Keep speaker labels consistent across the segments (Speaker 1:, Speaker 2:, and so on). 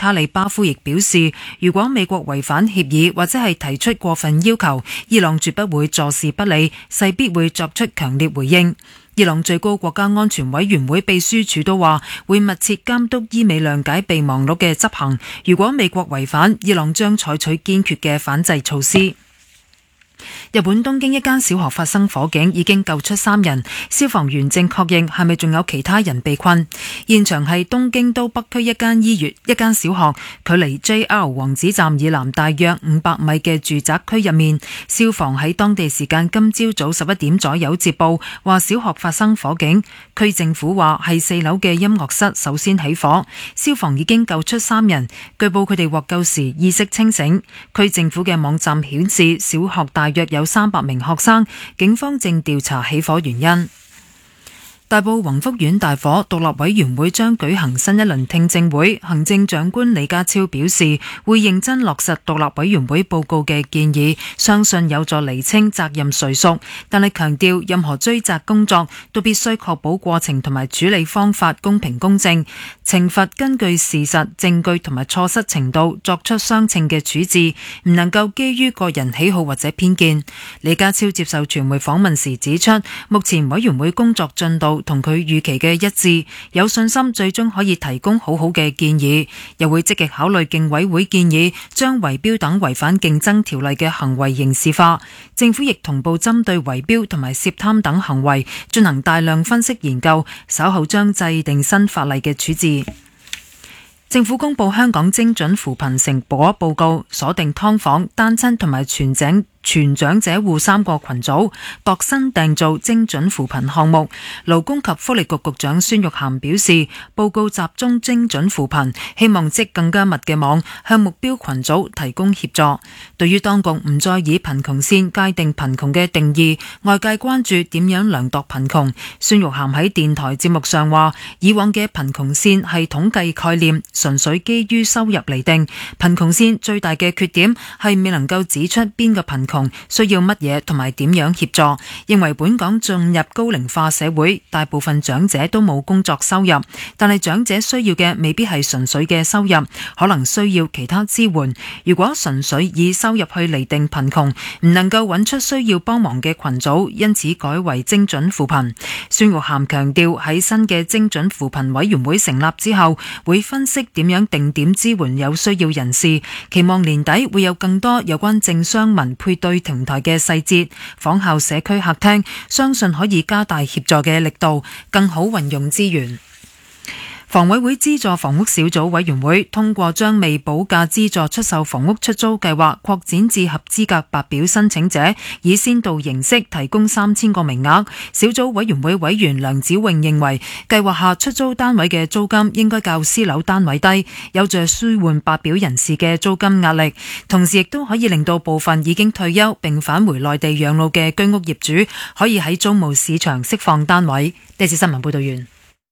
Speaker 1: 卡里巴夫亦表示，如果美國違反協議或者係提出過分要求，伊朗絕不會坐視不理，勢必會作出強烈回應。伊朗最高國家安全委員會秘書處都話會密切監督伊美諒解備忘錄嘅執行，如果美國違反，伊朗將採取堅決嘅反制措施。日本東京一間小學發生火警，已經救出3人，消防員正確認係咪仲有其他人被困。現場係東京都北區一間小學，距離 JR 王子站以南大約500米嘅住宅區入面。消防喺當地時間今朝早11點左右接報，話小學發生火警。區政府話係4樓嘅音樂室首先起火，消防已經救出3人，據報佢哋獲救時意識清醒。區政府嘅網站顯示，小學大約有300名學生，警方正調查起火原因。大埔宏福苑大火，獨立委員會將舉行新一輪聽證會。行政長官李家超表示，會認真落實獨立委員會報告嘅建議，相信有助釐清責任誰屬，但係強調任何追責工作都必須確保過程同埋處理方法公平公正，懲罰根據事實、證據同埋錯失程度作出相稱嘅處置，唔能夠基於個人喜好或者偏見。李家超接受傳媒訪問時指出，目前委員會工作進度同佢預期嘅一致，有信心最終可以提供好好嘅建議，又會積極考慮競委會建議將圍標等違反競爭條例嘅行為刑事化。政府亦同步針對圍標同埋涉貪等行為進行大量分析研究，稍後將制定新法例嘅處置。政府公布香港精準扶貧成果報告，鎖定劏房、單親同埋全長者戶3個群組，度身訂造精準扶貧項目。勞工及福利局局長孫玉菡表示，報告集中精準扶貧，希望織更加密嘅網，向目標群組提供協助。對於當局唔再以貧窮線界定貧窮嘅定義，外界關注點樣量度貧窮。孫玉菡喺電台節目上話，以往嘅貧窮線係統計概念，純粹基於收入嚟定。貧窮線最大嘅缺點係未能夠指出邊個貧窮需要乜嘢同埋點樣協助，認為本港進入高齡化社會，大部分長者都冇工作收入，但係長者需要嘅未必係純粹嘅收入，可能需要其他支援。如果純粹以收入去釐定貧窮，唔能夠揾出需要幫忙嘅群組，因此改為精準扶貧。孫玉菡強調，喺新嘅精準扶貧委員會成立之後，會分析點樣定點支援有需要人士，期望年底會有更多有關政商民配對平台嘅細節，仿效社區客廳，相信可以加大協助嘅力度，更好運用資源。房委會資助房屋小組委員會通過將未補價資助出售房屋出租計劃擴展至合資格白表申請者，以先導形式提供3000個名額。小組委員會委員梁子穎認為，計劃下出租單位嘅租金應該較私樓單位低，有助舒緩白表人士嘅租金壓力，同時亦都可以令到部分已經退休並返回內地養老嘅居屋業主可以喺租務市場釋放單位。呢次新聞報道完。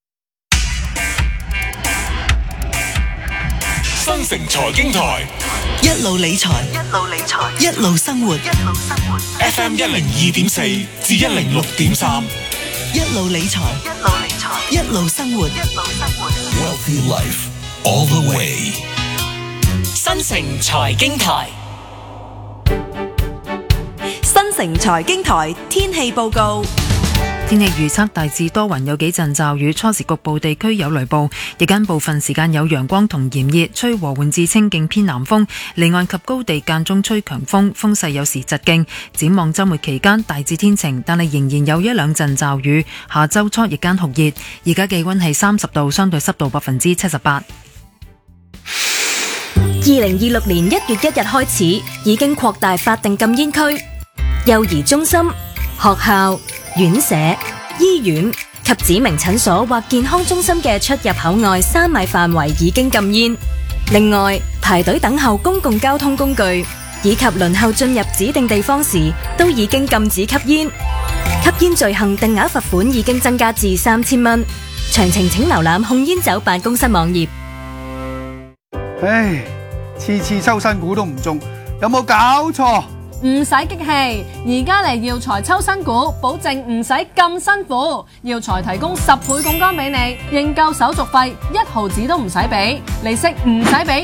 Speaker 2: 新城財經台
Speaker 3: 一路理財，一路生活。
Speaker 2: FM 102.4至106.3，
Speaker 3: 一路理財，一路生活。
Speaker 2: Wealthy Life all the way。
Speaker 3: 新城財經台，新城財經台天氣報告。
Speaker 1: 天氣預測大致多雲，有幾陣驟雨，初時局部地區有雷暴，日間部分時間有陽光同炎熱，吹和緩至清勁偏南風，離岸及高地間中吹強風，風勢有時疾勁。展望週末期間大致天晴，但係仍然有一兩陣驟雨。下週初日間酷熱，而家氣溫係30度，相對濕度78%。
Speaker 4: 2026年1月1日開始，已經擴大法定禁煙區，幼兒中心、學校、院舍、醫院及指明診所或健康中心嘅出入口外3米範圍已經禁煙。另外，排隊等候公共交通工具以及輪候進入指定地方時，都已經禁止吸煙。吸煙罪行定額罰款已經增加至3000蚊。詳情請瀏覽控煙酒辦公室網頁。
Speaker 5: 唉，次次抽新股都唔中，有冇搞錯？
Speaker 6: 唔使激氣，而家嚟耀才抽新股，保證唔使咁辛苦。耀才提供10倍槓桿俾你，認購手續費1毫子都唔使俾，利息唔使俾。